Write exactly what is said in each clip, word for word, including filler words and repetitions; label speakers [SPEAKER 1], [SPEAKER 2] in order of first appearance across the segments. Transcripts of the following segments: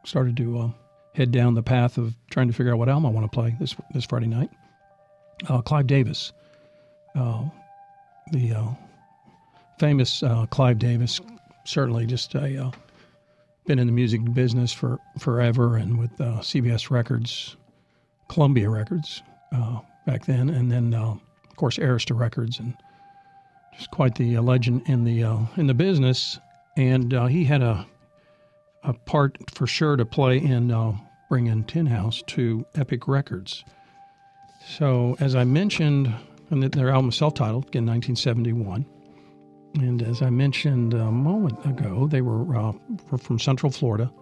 [SPEAKER 1] started to uh, head down the path of trying to figure out what album I want to play this this Friday night. Uh, Clive Davis, uh, the uh, famous uh, Clive Davis, certainly just a uh, been in the music business for forever, and with uh, C B S Records, Columbia Records uh, back then, and then uh, of course Arista Records, and just quite the uh, legend in the uh, in the business. And uh, he had a a part for sure to play in uh, bringing Tin House to Epic Records. So as I mentioned, and their album is self-titled, again, nineteen seventy-one. And as I mentioned a moment ago, they were, uh, were from Central Florida.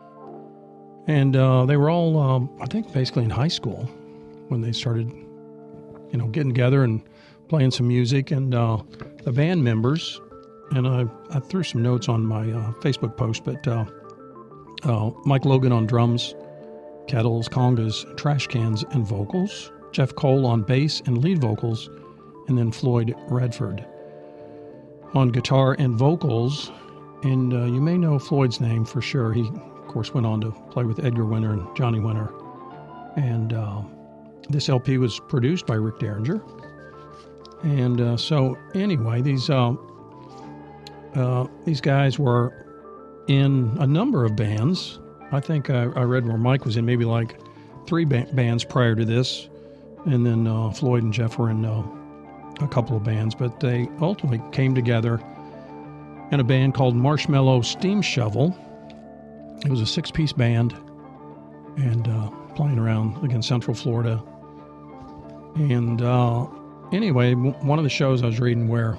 [SPEAKER 1] And uh, they were all, um, I think, basically in high school when they started, you know, getting together and playing some music. And uh, the band members, and I, I threw some notes on my uh, Facebook post, but uh, uh, Mike Logan on drums, kettles, congas, trash cans, and vocals. Jeff Cole on bass and lead vocals, and then Floyd Redford on guitar and vocals. And uh, you may know Floyd's name for sure. He, of course, went on to play with Edgar Winter and Johnny Winter. And uh, this L P was produced by Rick Derringer. And uh, so, anyway, these uh, uh, these guys were in a number of bands. I think I, I read where Mike was in maybe like three ba- bands prior to this. And then uh, Floyd and Jeff were in uh, a couple of bands, but they ultimately came together in a band called Marshmallow Steam Shovel. It was a six-piece band, and uh, playing around against Central Florida. And uh, anyway, w- one of the shows I was reading where,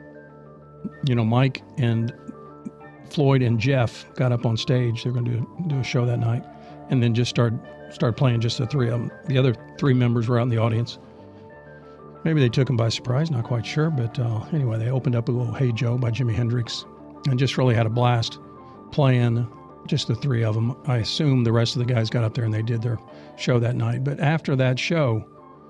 [SPEAKER 1] you know, Mike and Floyd and Jeff got up on stage. They were going to do, do a show that night, and then just started started playing just the three of them. The other three members were out in the audience. Maybe they took them by surprise, not quite sure. But uh, anyway, they opened up a little Hey Joe by Jimi Hendrix and just really had a blast playing just the three of them. I assume the rest of the guys got up there and they did their show that night. But after that show,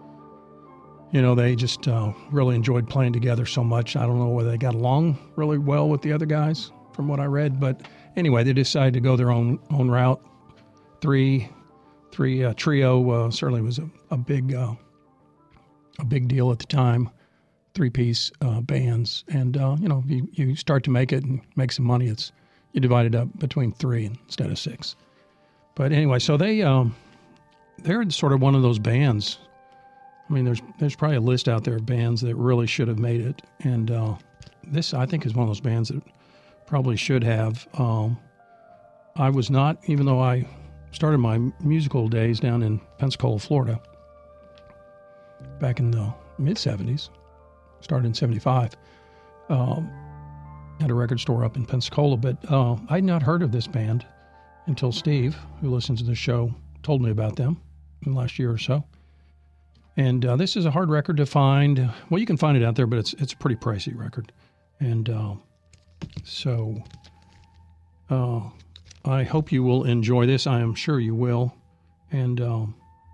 [SPEAKER 1] you know, they just uh, really enjoyed playing together so much. I don't know whether they got along really well with the other guys from what I read. But anyway, they decided to go their own own route. Three Three uh, trio uh, certainly was a, a big uh, a big deal at the time. Three piece uh, bands, and uh, you know, you, you start to make it and make some money. It's you divide it up between three instead of six. But anyway, so they um, they're sort of one of those bands. I mean, there's there's probably a list out there of bands that really should have made it, and uh, this I think is one of those bands that probably should have. Um, I was not, even though I started my musical days down in Pensacola, Florida, back in the mid-seventies. Started in seventy-five. Um, had a record store up in Pensacola, but uh, I'd not heard of this band until Steve, who listens to the show, told me about them in the last year or so. And uh, this is a hard record to find. Well, you can find it out there, but it's it's a pretty pricey record. And uh, so... Uh, I hope you will enjoy this. I am sure you will. And, um,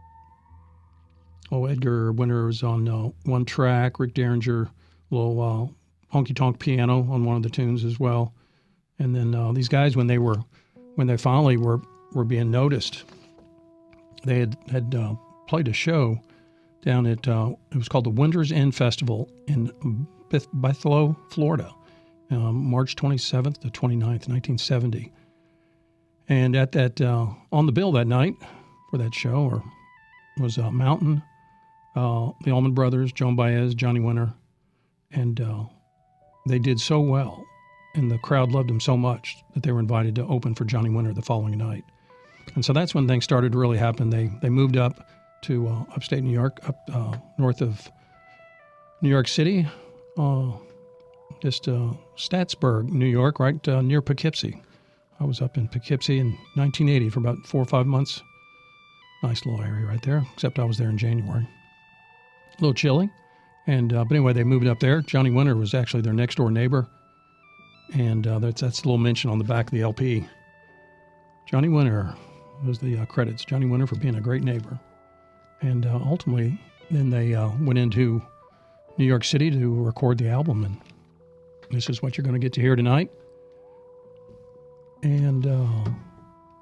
[SPEAKER 1] oh, Edgar Winter was on uh, one track. Rick Derringer, a little uh, honky-tonk piano on one of the tunes as well. And then uh, these guys, when they were, when they finally were, were being noticed, they had, had uh, played a show down at, uh, it was called the Winter's End Festival in Beth- Buffalo, Florida, um, March twenty-seventh to twenty-ninth, nineteen seventy. And at that, uh, on the bill that night for that show or was uh, Mountain, uh, the Allman Brothers, Joan Baez, Johnny Winter, and uh, they did so well, and the crowd loved them so much that they were invited to open for Johnny Winter the following night. And so that's when things started to really happen. They they moved up to uh, upstate New York, up uh, north of New York City, uh, just uh, Statsburg, New York, right uh, near Poughkeepsie. I was up in Poughkeepsie in nineteen eighty for about four or five months. Nice little area right there, except I was there in January. A little chilly. And uh, but anyway, they moved up there. Johnny Winter was actually their next-door neighbor. And uh, that's, that's a little mention on the back of the L P. Johnny Winter was the uh, credits. Johnny Winter for being a great neighbor. And uh, ultimately, then they uh, went into New York City to record the album. And this is what you're going to get to hear tonight. And uh,